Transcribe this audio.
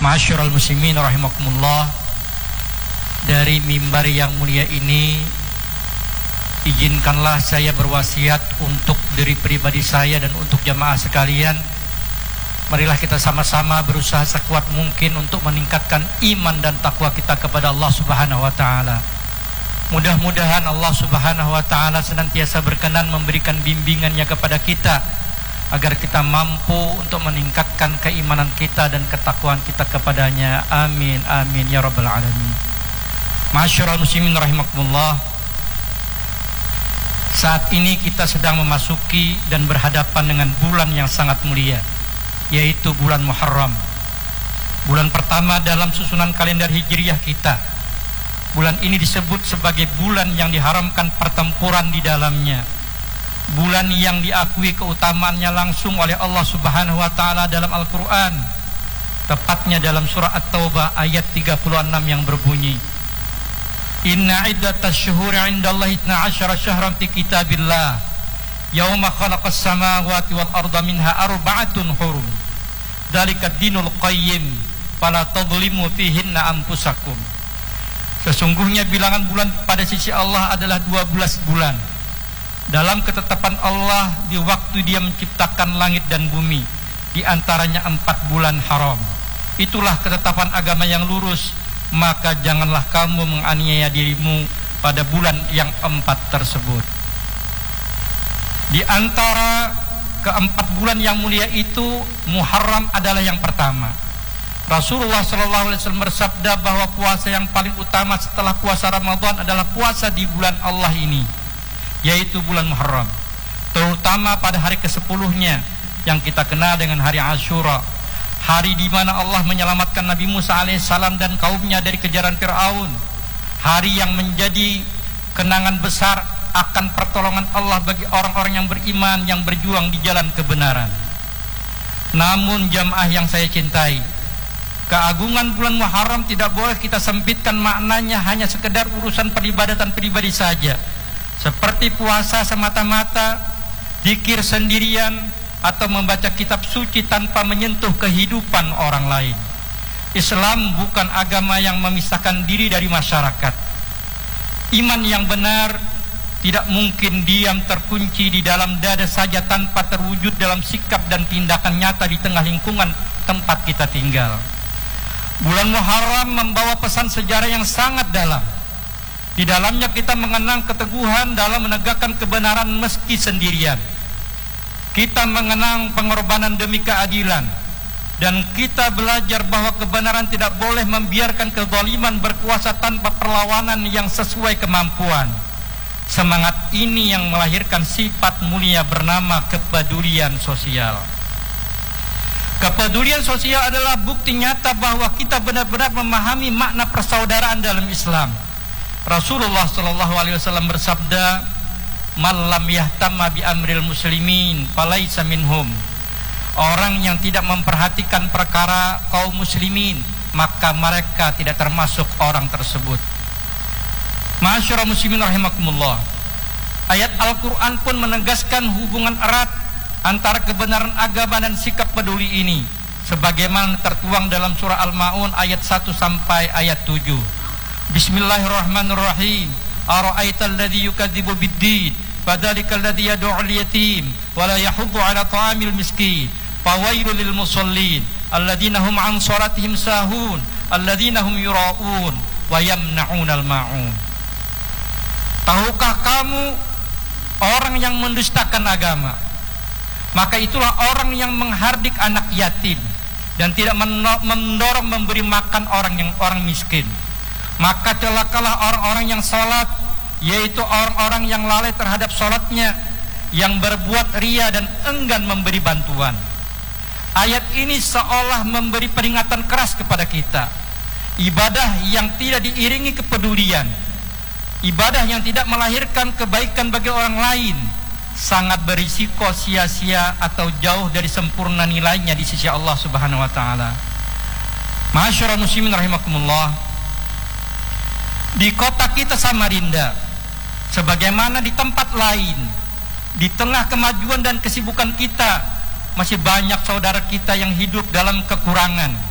Ma'asyiral muslimin rahimakumullah, dari mimbar yang mulia ini izinkanlah saya berwasiat untuk diri pribadi saya dan untuk jamaah sekalian. Marilah kita sama-sama berusaha sekuat mungkin untuk meningkatkan iman dan takwa kita kepada Allah Subhanahu wa taala. Mudah-mudahan Allah Subhanahu wa taala senantiasa berkenan memberikan bimbingannya kepada kita agar kita mampu untuk meningkatkan keimanan kita dan ketakwaan kita kepadanya. Amin amin ya rabbal alamin. Ma'asyiral muslimin rahimakumullah, saat ini kita sedang memasuki dan berhadapan dengan bulan yang sangat mulia, yaitu bulan Muharram, bulan pertama dalam susunan kalender Hijriyah kita. Bulan ini disebut sebagai bulan yang diharamkan pertempuran di dalamnya, bulan yang diakui keutamaannya langsung oleh Allah Subhanahu wa taala dalam Al-Qur'an, tepatnya dalam surah At-Taubah ayat 36 yang berbunyi, Inna iddatash syuhuri 'indallahi 12 syahran fi kitabillah yauma khalaqas samawati wal arda minha arba'atun hurum dzalika ad-dinul qayyim fala tadhlimu fihinna anfusakum. Sesungguhnya bilangan bulan pada sisi Allah adalah 12 bulan dalam ketetapan Allah di waktu Dia menciptakan langit dan bumi, di antaranya 4 bulan haram. Itulah ketetapan agama yang lurus, maka janganlah kamu menganiaya dirimu pada bulan yang 4 tersebut. Di antara ke-4 bulan yang mulia itu, Muharram adalah yang pertama. Rasulullah SAW bersabda bahwa puasa yang paling utama setelah puasa Ramadan adalah puasa di bulan Allah ini, yaitu bulan Muharram, terutama pada hari ke-10-nya yang kita kenal dengan hari Ashura, hari di mana Allah menyelamatkan Nabi Musa alaihissalam dan kaumnya dari kejaran Fir'aun, hari yang menjadi kenangan besar akan pertolongan Allah bagi orang-orang yang beriman yang berjuang di jalan kebenaran. Namun jamaah yang saya cintai, keagungan bulan Muharram tidak boleh kita sempitkan maknanya hanya sekedar urusan peribadatan pribadi saja, seperti puasa semata-mata, zikir sendirian, atau membaca kitab suci tanpa menyentuh kehidupan orang lain. Islam bukan agama yang memisahkan diri dari masyarakat. Iman yang benar tidak mungkin diam terkunci di dalam dada saja tanpa terwujud dalam sikap dan tindakan nyata di tengah lingkungan tempat kita tinggal. Bulan Muharram membawa pesan sejarah yang sangat dalam. Di dalamnya kita mengenang keteguhan dalam menegakkan kebenaran meski sendirian. Kita mengenang pengorbanan demi keadilan, dan kita belajar bahwa kebenaran tidak boleh membiarkan kezaliman berkuasa tanpa perlawanan yang sesuai kemampuan. Semangat ini yang melahirkan sifat mulia bernama kepedulian sosial. Kepedulian sosial adalah bukti nyata bahwa kita benar-benar memahami makna persaudaraan dalam Islam. Rasulullah SAW bersabda, "Man lam yahtamma bi amril muslimin falaisa minhum." Orang yang tidak memperhatikan perkara kaum muslimin, maka mereka tidak termasuk orang tersebut. Ma'asyiral muslimin rahimakumullah, ayat Al-Quran pun menegaskan hubungan erat antara kebenaran agama dan sikap peduli ini, sebagaimana tertuang dalam surah Al-Ma'un ayat 1 sampai ayat 7. Bismillahirrahmanirrahim. Ara'aital ladzi yukadzibu bid-din fadzalikal ladzi yad'ul yatim wa la yahuddu 'ala ta'amil miskin fawailul lil musallin alladzina hum 'an shalatihim sahun alladzina hum yura'un wa yamna'unal ma'un. Tahukah kamu orang yang mendustakan agama? Maka itulah orang yang menghardik anak yatim dan tidak mendorong memberi makan orang miskin. Maka celakalah orang-orang yang salat, yaitu orang-orang yang lalai terhadap salatnya, yang berbuat ria dan enggan memberi bantuan. Ayat ini seolah memberi peringatan keras kepada kita. Ibadah yang tidak diiringi kepedulian, ibadah yang tidak melahirkan kebaikan bagi orang lain, sangat berisiko sia-sia atau jauh dari sempurna nilainya di sisi Allah Subhanahu wa taala. Ma'asyiral muslimin rahimakumullah, di kota kita Samarinda, sebagaimana di tempat lain, di tengah kemajuan dan kesibukan kita, masih banyak saudara kita yang hidup dalam kekurangan,